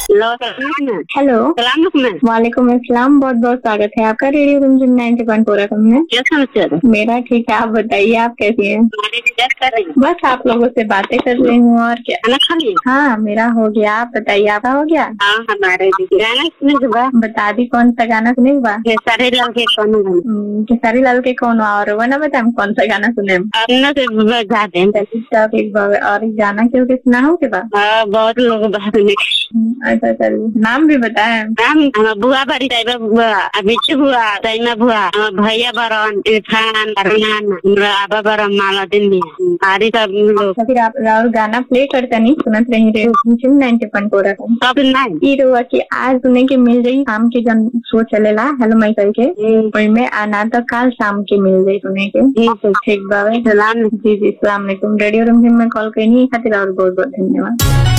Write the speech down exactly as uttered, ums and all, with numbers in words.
Hello, वालेकुम अस्सलाम। बहुत बहुत स्वागत है आपका रेडियो रिमझिम नाइन्टी पॉइंट फोर एफ एम में। क्या समस्या? मेरा ठीक है, आप बताइए आप कैसी हैं? बस आप लोगों से बातें कर रही हूँ और क्या। खाना खा लिया? हाँ मेरा हो गया, आप बताइए आपका हो गया? हाँ हमारे भी। गाना सुने के बाद बता दी कौन सा गाना सुने के बाद? खेसारी लाल के कौन गाना? खेसारी लाल के कौन और वो ना बता कौन सा गाना सुने? अपना से गा दे और गाना क्यों के सुना हो के बाद? हाँ बहुत लोग बात सुने। अच्छा चलिए, नाम भी बताए। नाम हमारा बुआ बारी टाइप बुआ, अभिषेक बुआ, तैमा बुआ, हमारा भैया बरन, इरफान, अरमान, हमारा आबा बरन, मालादीन भी आदि सब लोग। फिर आप और गाना प्ले करता नहीं सुनत रही रेडियो रिमझिम नाइन्टी पॉइंट फोर एफ एम। कब नहीं ई रुआ की आज सुने के मिल जाई शाम के जन शो चलेला हेलो माई करके, ओइमे आना तो काल शाम के मिल जाई सुने के। ठीक बावे, सलाम जी जी, सलाम अलैकुम। रेडियो रिमझिम में कॉल करनी खातिर और बहुत बहुत धन्यवाद।